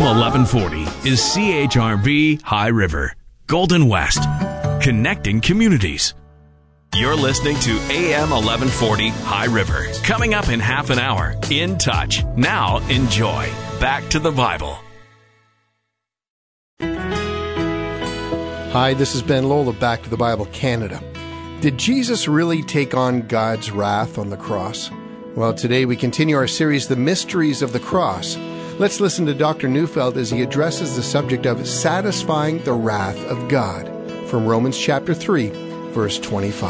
1140 is CHRV High River, Golden West, connecting communities. You're listening to AM 1140 High River. Coming up in half an hour, In Touch. Now enjoy. Back to the Bible. Hi, this is Ben Lowell of Back to the Bible Canada. Did Jesus really take on God's wrath on the cross? Well, today we continue our series, The Mysteries of the Cross. Let's listen to Dr. Neufeld as he addresses the subject of satisfying the wrath of God from Romans chapter 3, verse 25.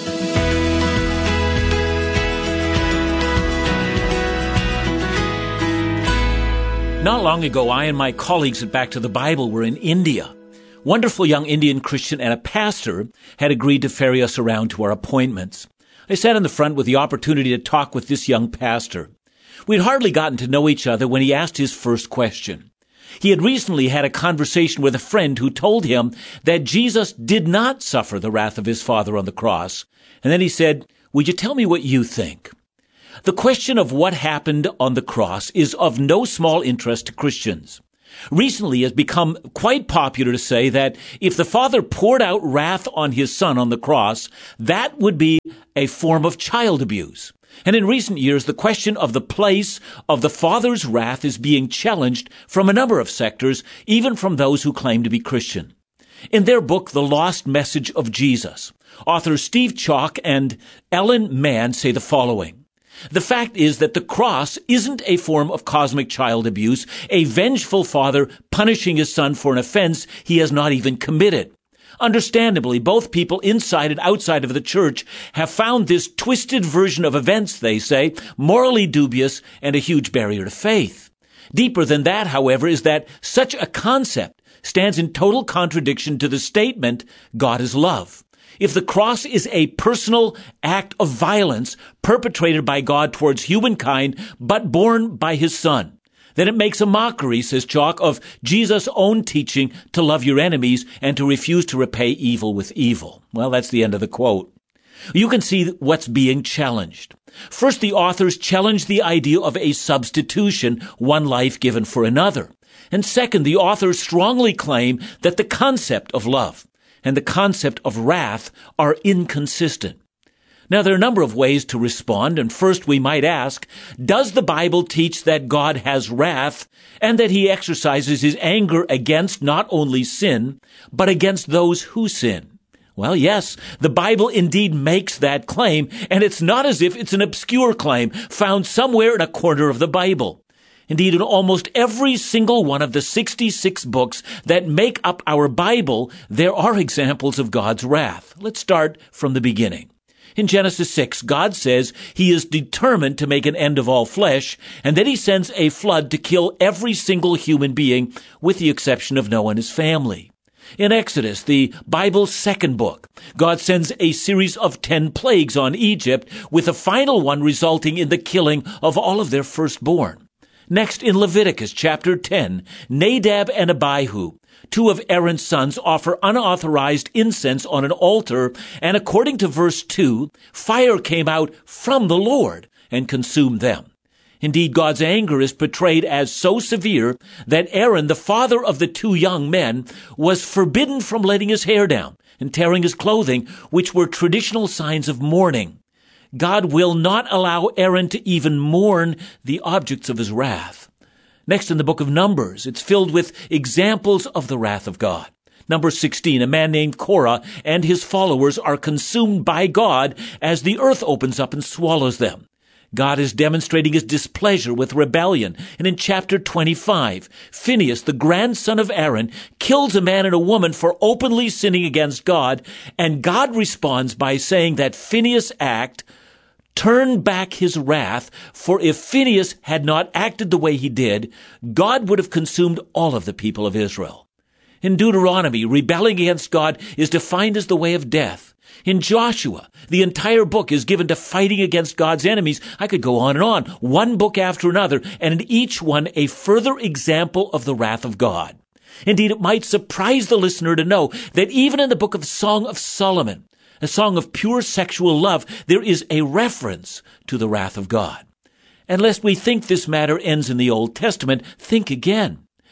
Not long ago, I and my colleagues at Back to the Bible were in India. Wonderful young Indian Christian and a pastor had agreed to ferry us around to our appointments. I sat in the front with the opportunity to talk with this young pastor. We'd hardly gotten to know each other when he asked his first question. He had recently had a conversation with a friend who told him that Jesus did not suffer the wrath of his Father on the cross. And then he said, "Would you tell me what you think?" The question of what happened on the cross is of no small interest to Christians. Recently, it has become quite popular to say that if the Father poured out wrath on his Son on the cross, that would be a form of child abuse. And in recent years, the question of the place of the Father's wrath is being challenged from a number of sectors, even from those who claim to be Christian. In their book, The Lost Message of Jesus, authors Steve Chalk and Ellen Mann say the following. The fact is that the cross isn't a form of cosmic child abuse, a vengeful father punishing his son for an offense he has not even committed. Understandably, both people inside and outside of the church have found this twisted version of events, they say, morally dubious and a huge barrier to faith. Deeper than that, however, is that such a concept stands in total contradiction to the statement, God is love. If the cross is a personal act of violence perpetrated by God towards humankind, but borne by his Son, then it makes a mockery, says Chalk, of Jesus' own teaching to love your enemies and to refuse to repay evil with evil. Well, that's the end of the quote. You can see what's being challenged. First, the authors challenge the idea of a substitution, one life given for another. And second, the authors strongly claim that the concept of love and the concept of wrath are inconsistent. Now, there are a number of ways to respond, and first we might ask, does the Bible teach that God has wrath and that he exercises his anger against not only sin, but against those who sin? Well, yes, the Bible indeed makes that claim, and it's not as if it's an obscure claim found somewhere in a corner of the Bible. Indeed, in almost every single one of the 66 books that make up our Bible, there are examples of God's wrath. Let's start from the beginning. In Genesis 6, God says he is determined to make an end of all flesh, and then he sends a flood to kill every single human being, with the exception of Noah and his family. In Exodus, the Bible's second book, God sends a series of 10 plagues on Egypt, with the final one resulting in the killing of all of their firstborn. Next, in Leviticus chapter 10, Nadab and Abihu, two of Aaron's sons, offer unauthorized incense on an altar, and according to verse 2, fire came out from the Lord and consumed them. Indeed, God's anger is portrayed as so severe that Aaron, the father of the two young men, was forbidden from letting his hair down and tearing his clothing, which were traditional signs of mourning. God will not allow Aaron to even mourn the objects of his wrath. Next, in the book of Numbers, it's filled with examples of the wrath of God. Number 16, a man named Korah and his followers are consumed by God as the earth opens up and swallows them. God is demonstrating his displeasure with rebellion. And in chapter 25, Phinehas, the grandson of Aaron, kills a man and a woman for openly sinning against God. And God responds by saying that Phinehas' act turned back his wrath, for if Phinehas had not acted the way he did, God would have consumed all of the people of Israel. In Deuteronomy, rebelling against God is defined as the way of death. In Joshua, the entire book is given to fighting against God's enemies. I could go on, one book after another, and in each one a further example of the wrath of God. Indeed, it might surprise the listener to know that even in the book of Song of Solomon, a song of pure sexual love, there is a reference to the wrath of God. And lest we think this matter ends in the Old Testament, think again.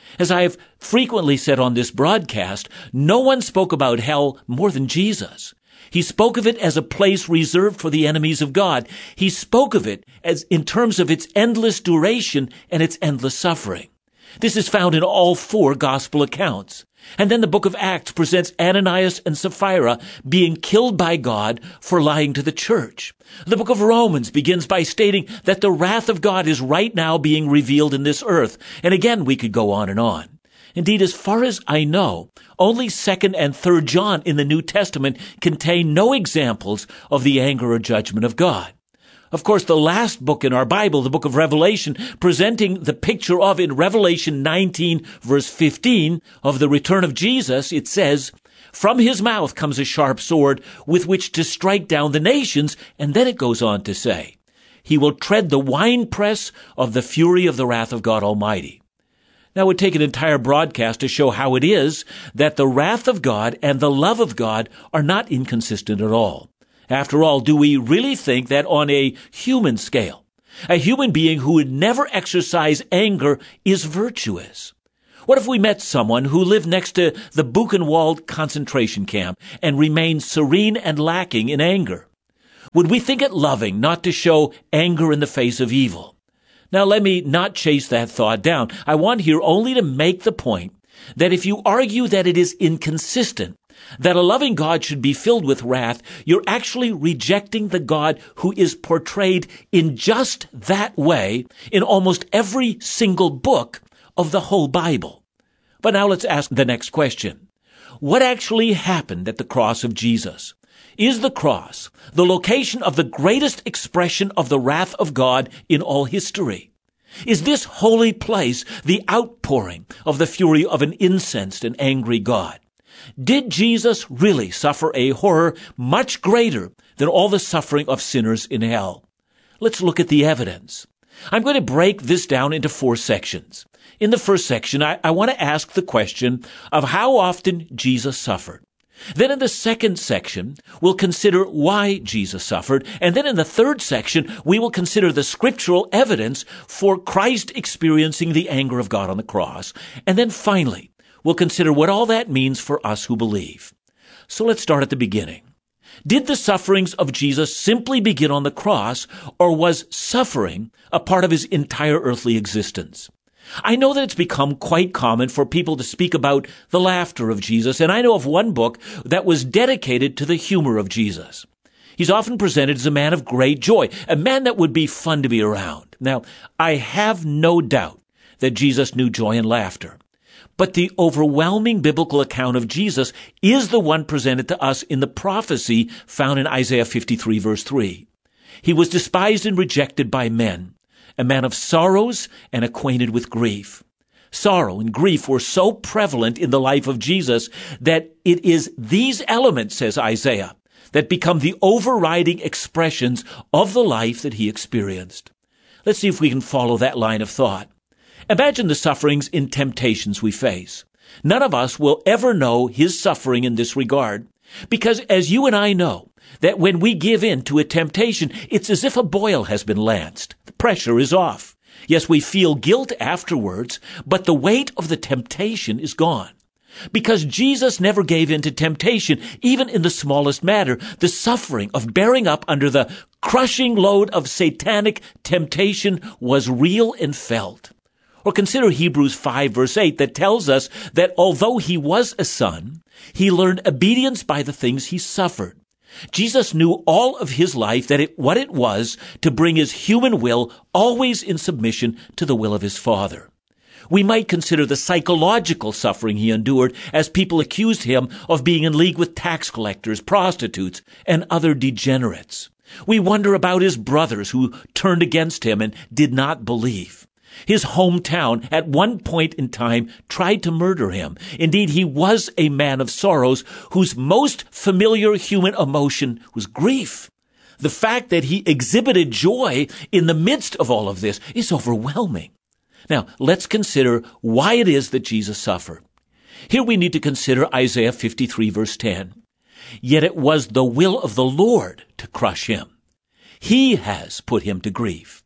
As I have frequently said on this broadcast, no one spoke about hell more than Jesus. He spoke of it as a place reserved for the enemies of God. He spoke of it as in terms of its endless duration and its endless suffering. This is found in all 4 gospel accounts. And then the book of Acts presents Ananias and Sapphira being killed by God for lying to the church. The book of Romans begins by stating that the wrath of God is right now being revealed in this earth. And again, we could go on and on. Indeed, as far as I know, only 2nd and 3rd John in the New Testament contain no examples of the anger or judgment of God. Of course, the last book in our Bible, the book of Revelation, presenting the picture of, in Revelation 19, verse 15, of the return of Jesus, it says, "From his mouth comes a sharp sword with which to strike down the nations," and then it goes on to say, "He will tread the winepress of the fury of the wrath of God Almighty." Now, it would take an entire broadcast to show how it is that the wrath of God and the love of God are not inconsistent at all. After all, do we really think that on a human scale, a human being who would never exercise anger is virtuous? What if we met someone who lived next to the Buchenwald concentration camp and remained serene and lacking in anger? Would we think it loving not to show anger in the face of evil? Now, let me not chase that thought down. I want here only to make the point that if you argue that it is inconsistent, that a loving God should be filled with wrath, you're actually rejecting the God who is portrayed in just that way in almost every single book of the whole Bible. But now let's ask the next question. What actually happened at the cross of Jesus? Is the cross the location of the greatest expression of the wrath of God in all history? Is this holy place the outpouring of the fury of an incensed and angry God? Did Jesus really suffer a horror much greater than all the suffering of sinners in hell? Let's look at the evidence. I'm going to break this down into 4 sections. In the first section, I want to ask the question of how often Jesus suffered. Then in the second section, we'll consider why Jesus suffered. And then in the third section, we will consider the scriptural evidence for Christ experiencing the anger of God on the cross. And then finally, we'll consider what all that means for us who believe. So let's start at the beginning. Did the sufferings of Jesus simply begin on the cross, or was suffering a part of his entire earthly existence? I know that it's become quite common for people to speak about the laughter of Jesus, and I know of one book that was dedicated to the humor of Jesus. He's often presented as a man of great joy, a man that would be fun to be around. Now, I have no doubt that Jesus knew joy and laughter. But the overwhelming biblical account of Jesus is the one presented to us in the prophecy found in Isaiah 53, verse 3. He was despised and rejected by men, a man of sorrows and acquainted with grief. Sorrow and grief were so prevalent in the life of Jesus that it is these elements, says Isaiah, that become the overriding expressions of the life that he experienced. Let's see if we can follow that line of thought. Imagine the sufferings and temptations we face. None of us will ever know his suffering in this regard, because as you and I know, that when we give in to a temptation, it's as if a boil has been lanced. The pressure is off. Yes, we feel guilt afterwards, but the weight of the temptation is gone. Because Jesus never gave in to temptation, even in the smallest matter, the suffering of bearing up under the crushing load of satanic temptation was real and felt. Or consider Hebrews 5, verse 8, that tells us that although he was a son, he learned obedience by the things he suffered. Jesus knew all of his life what it was to bring his human will always in submission to the will of his Father. We might consider the psychological suffering he endured as people accused him of being in league with tax collectors, prostitutes, and other degenerates. We wonder about his brothers who turned against him and did not believe. His hometown, at one point in time, tried to murder him. Indeed, he was a man of sorrows whose most familiar human emotion was grief. The fact that he exhibited joy in the midst of all of this is overwhelming. Now, let's consider why it is that Jesus suffered. Here we need to consider Isaiah 53, verse 10. Yet it was the will of the Lord to crush him. He has put him to grief.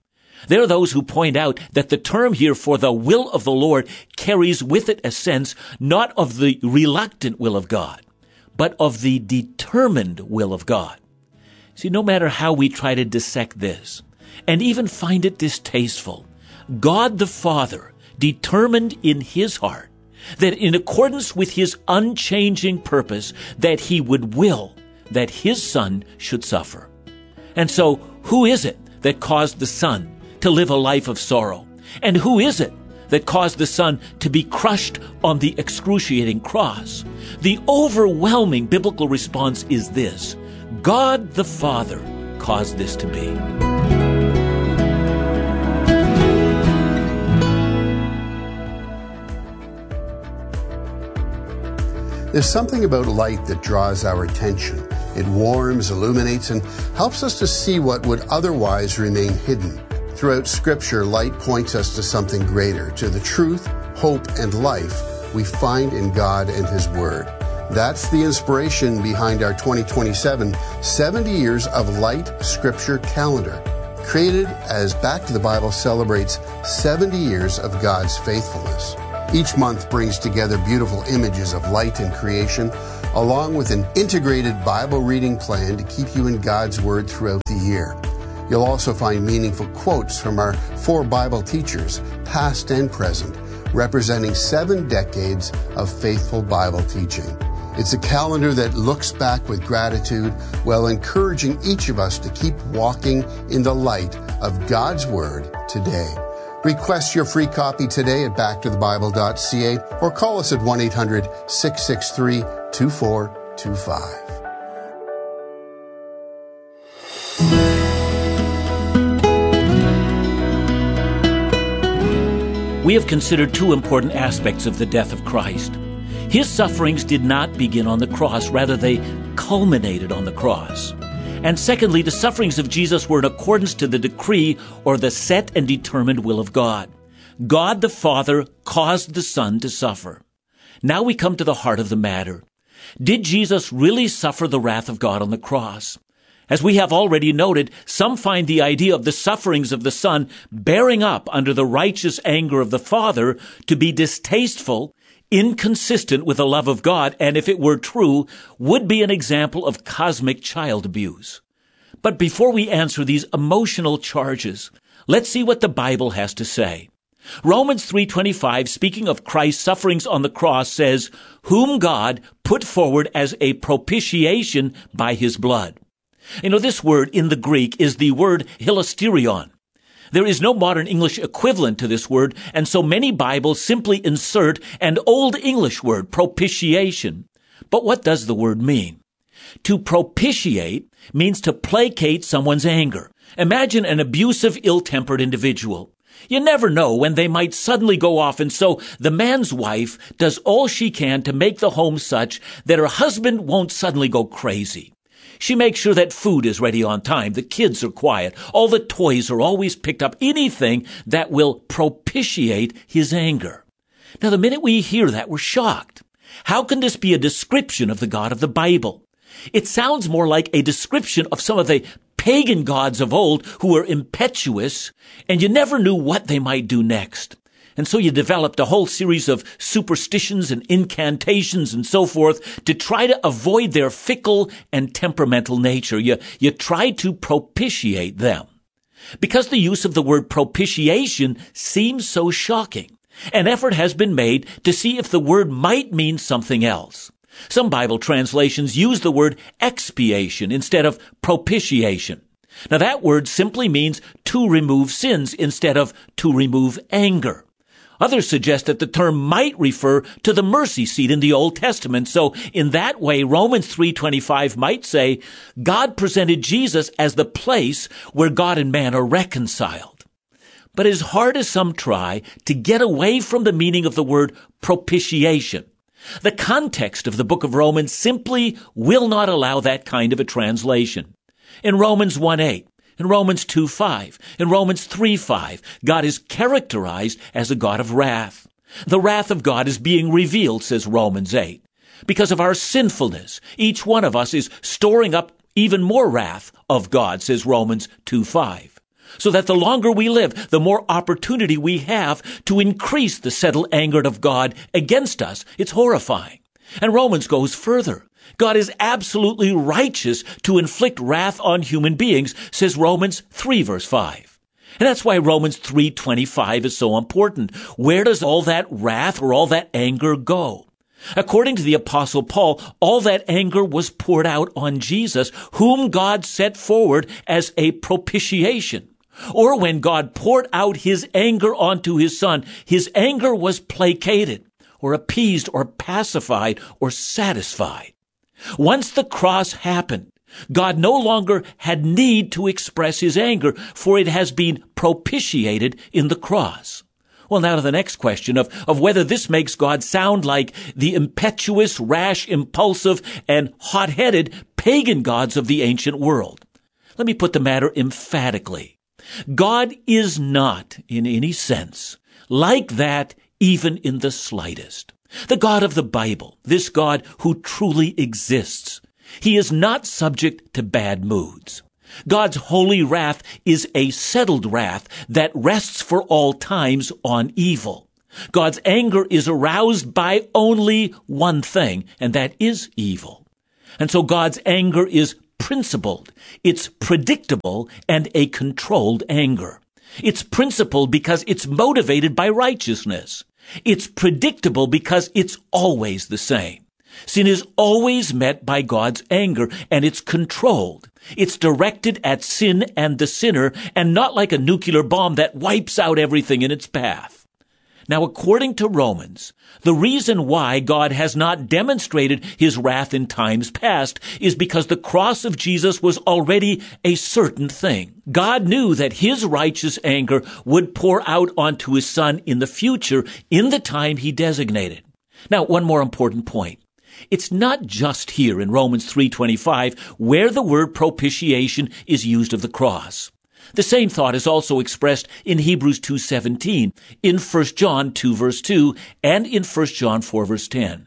There are those who point out that the term here for the will of the Lord carries with it a sense not of the reluctant will of God, but of the determined will of God. See, no matter how we try to dissect this, and even find it distasteful, God the Father determined in his heart that in accordance with his unchanging purpose that he would will that his Son should suffer. And so, who is it that caused the Son to live a life of sorrow? And who is it that caused the Son to be crushed on the excruciating cross? The overwhelming biblical response is this: God the Father caused this to be. There's something about light that draws our attention. It warms, illuminates, and helps us to see what would otherwise remain hidden. Throughout Scripture, light points us to something greater, to the truth, hope, and life we find in God and His Word. That's the inspiration behind our 2027 70 Years of Light Scripture calendar, created as Back to the Bible celebrates 70 years of God's faithfulness. Each month brings together beautiful images of light and creation, along with an integrated Bible reading plan to keep you in God's Word throughout the year. You'll also find meaningful quotes from our 4 Bible teachers, past and present, representing 7 decades of faithful Bible teaching. It's a calendar that looks back with gratitude while encouraging each of us to keep walking in the light of God's Word today. Request your free copy today at backtothebible.ca or call us at 1-800-663-2425. We have considered 2 important aspects of the death of Christ. His sufferings did not begin on the cross, rather they culminated on the cross. And secondly, the sufferings of Jesus were in accordance to the decree or the set and determined will of God. God the Father caused the Son to suffer. Now we come to the heart of the matter. Did Jesus really suffer the wrath of God on the cross? As we have already noted, some find the idea of the sufferings of the Son bearing up under the righteous anger of the Father to be distasteful, inconsistent with the love of God, and if it were true, would be an example of cosmic child abuse. But before we answer these emotional charges, let's see what the Bible has to say. Romans 3:25, speaking of Christ's sufferings on the cross, says, "Whom God put forward as a propitiation by his blood." This word in the Greek is the word hilasterion. There is no modern English equivalent to this word, and so many Bibles simply insert an Old English word, propitiation. But what does the word mean? To propitiate means to placate someone's anger. Imagine an abusive, ill-tempered individual. You never know when they might suddenly go off, and so the man's wife does all she can to make the home such that her husband won't suddenly go crazy. She makes sure that food is ready on time, the kids are quiet, all the toys are always picked up, anything that will propitiate his anger. Now, the minute we hear that, we're shocked. How can this be a description of the God of the Bible? It sounds more like a description of some of the pagan gods of old who were impetuous, and you never knew what they might do next. And so you developed a whole series of superstitions and incantations and so forth to try to avoid their fickle and temperamental nature. You try to propitiate them. Because the use of the word propitiation seems so shocking, an effort has been made to see if the word might mean something else. Some Bible translations use the word expiation instead of propitiation. Now that word simply means to remove sins instead of to remove anger. Others suggest that the term might refer to the mercy seat in the Old Testament. So in that way, Romans 3:25 might say, God presented Jesus as the place where God and man are reconciled. But as hard as some try to get away from the meaning of the word propitiation, the context of the book of Romans simply will not allow that kind of a translation. In Romans 1:8, in Romans 2:5, in Romans 3:5, God is characterized as a God of wrath. The wrath of God is being revealed, says Romans 8. Because of our sinfulness, each one of us is storing up even more wrath of God, says Romans 2:5. so that the longer we live, the more opportunity we have to increase the settled anger of God against us. It's horrifying. And Romans goes further. God is absolutely righteous to inflict wrath on human beings, says Romans 3 verse 5. And that's why Romans 3:25 is so important. Where does all that wrath or all that anger go? According to the Apostle Paul, all that anger was poured out on Jesus, whom God set forward as a propitiation. Or when God poured out his anger onto his Son, his anger was placated, or appeased, or pacified, or satisfied. Once the cross happened, God no longer had need to express his anger, for it has been propitiated in the cross. Well, now to the next question of whether this makes God sound like the impetuous, rash, impulsive, and hot-headed pagan gods of the ancient world. Let me put the matter emphatically. God is not, in any sense, like that even in the slightest. The God of the Bible, this God who truly exists, he is not subject to bad moods. God's holy wrath is a settled wrath that rests for all times on evil. God's anger is aroused by only one thing, and that is evil. And so God's anger is principled, it's predictable, and a controlled anger. It's principled because it's motivated by righteousness. It's predictable because it's always the same. Sin is always met by God's anger, and it's controlled. It's directed at sin and the sinner, and not like a nuclear bomb that wipes out everything in its path. Now, according to Romans, the reason why God has not demonstrated his wrath in times past is because the cross of Jesus was already a certain thing. God knew that his righteous anger would pour out onto his Son in the future, in the time he designated. Now, one more important point. It's not just here in Romans 3:25 where the word propitiation is used of the cross. The same thought is also expressed in Hebrews 2:17, in 1 John 2 verse 2, and in 1 John 4 verse 10.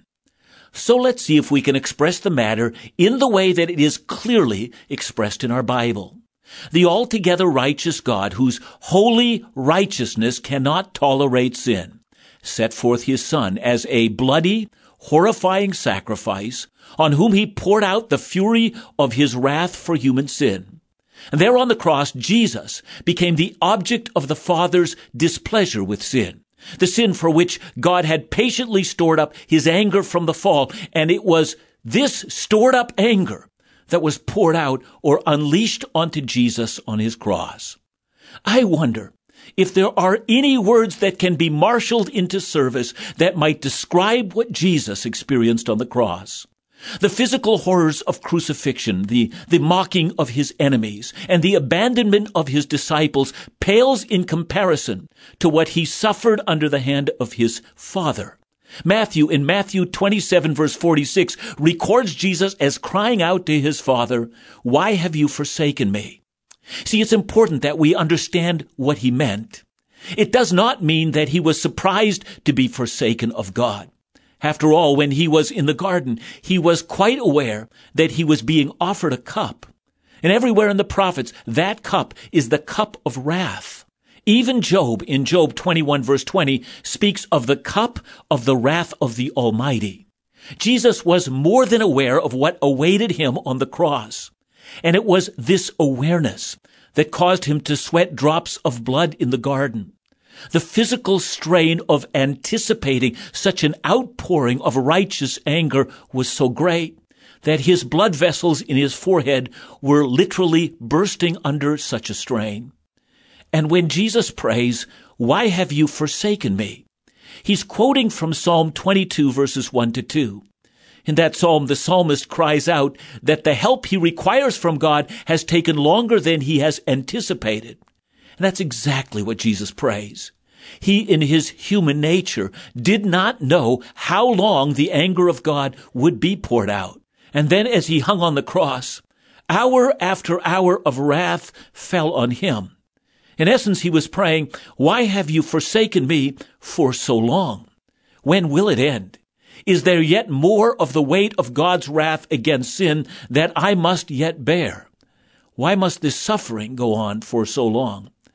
So let's see if we can express the matter in the way that it is clearly expressed in our Bible. The altogether righteous God, whose holy righteousness cannot tolerate sin, set forth his Son as a bloody, horrifying sacrifice on whom he poured out the fury of his wrath for human sin. And there on the cross, Jesus became the object of the Father's displeasure with sin, the sin for which God had patiently stored up his anger from the fall, and it was this stored up anger that was poured out or unleashed onto Jesus on his cross. I wonder if there are any words that can be marshaled into service that might describe what Jesus experienced on the cross. The physical horrors of crucifixion, the mocking of his enemies, and the abandonment of his disciples pales in comparison to what he suffered under the hand of his Father. Matthew, in Matthew 27 verse 46, records Jesus as crying out to his Father, "Why have you forsaken me?" See, it's important that we understand what he meant. It does not mean that he was surprised to be forsaken of God. After all, when he was in the garden, he was quite aware that he was being offered a cup. And everywhere in the prophets, that cup is the cup of wrath. Even Job, in Job 21 verse 20, speaks of the cup of the wrath of the Almighty. Jesus was more than aware of what awaited him on the cross. And it was this awareness that caused him to sweat drops of blood in the garden. The physical strain of anticipating such an outpouring of righteous anger was so great that his blood vessels in his forehead were literally bursting under such a strain. And when Jesus prays, "Why have you forsaken me?" he's quoting from Psalm 22 verses 1 to 2. In that psalm, the psalmist cries out that the help he requires from God has taken longer than he has anticipated. And that's exactly what Jesus prays. He, in his human nature, did not know how long the anger of God would be poured out. And then as he hung on the cross, hour after hour of wrath fell on him. In essence, he was praying, "Why have you forsaken me for so long? When will it end? Is there yet more of the weight of God's wrath against sin that I must yet bear? Why must this suffering go on for so long?"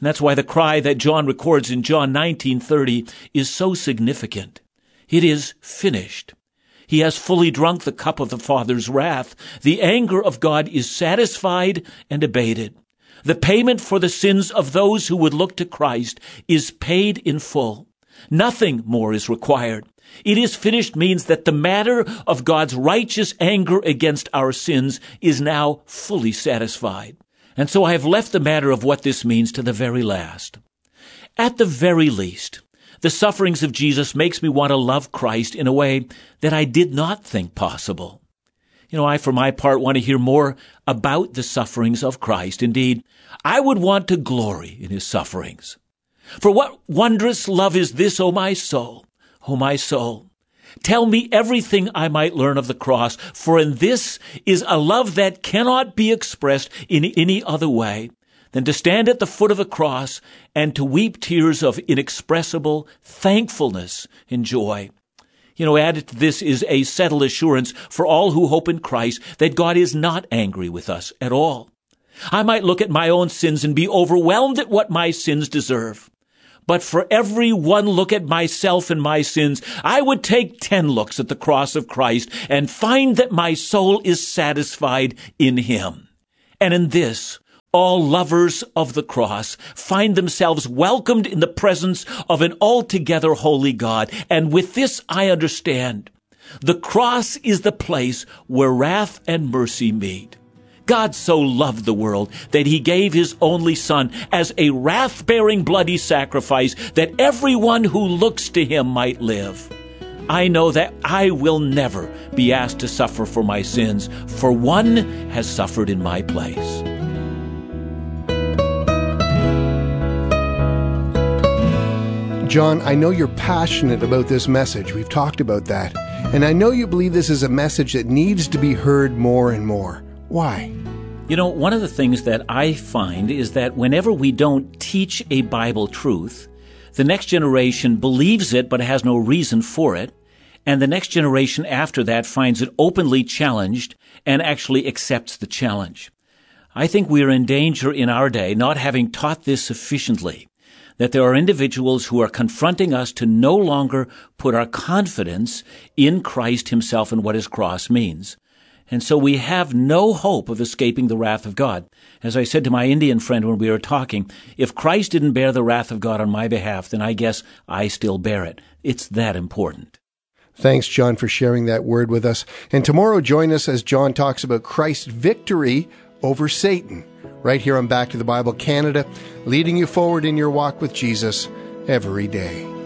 And that's why the cry that John records in John 19:30 is so significant. It is finished. He has fully drunk the cup of the Father's wrath. The anger of God is satisfied and abated. The payment for the sins of those who would look to Christ is paid in full. Nothing more is required. It is finished means that the matter of God's righteous anger against our sins is now fully satisfied. And so I have left the matter of what this means to the very last. At the very least, the sufferings of Jesus makes me want to love Christ in a way that I did not think possible. I, for my part, want to hear more about the sufferings of Christ. Indeed, I would want to glory in his sufferings. For what wondrous love is this, O my soul? O my soul, tell me everything I might learn of the cross, for in this is a love that cannot be expressed in any other way than to stand at the foot of the cross and to weep tears of inexpressible thankfulness and joy. Added to this is a settled assurance for all who hope in Christ that God is not angry with us at all. I might look at my own sins and be overwhelmed at what my sins deserve. But for every one look at myself and my sins, I would take 10 looks at the cross of Christ and find that my soul is satisfied in him. And in this, all lovers of the cross find themselves welcomed in the presence of an altogether holy God. And with this I understand. The cross is the place where wrath and mercy meet. God so loved the world that he gave his only Son as a wrath-bearing bloody sacrifice that everyone who looks to him might live. I know that I will never be asked to suffer for my sins, for one has suffered in my place. John, I know you're passionate about this message. We've talked about that. And I know you believe this is a message that needs to be heard more and more. Why? One of the things that I find is that whenever we don't teach a Bible truth, the next generation believes it but has no reason for it, and the next generation after that finds it openly challenged and actually accepts the challenge. I think we are in danger in our day, not having taught this sufficiently, that there are individuals who are confronting us to no longer put our confidence in Christ himself and what his cross means. And so we have no hope of escaping the wrath of God. As I said to my Indian friend when we were talking, if Christ didn't bear the wrath of God on my behalf, then I guess I still bear it. It's that important. Thanks, John, for sharing that word with us. And tomorrow, join us as John talks about Christ's victory over Satan, right here on Back to the Bible Canada, leading you forward in your walk with Jesus every day.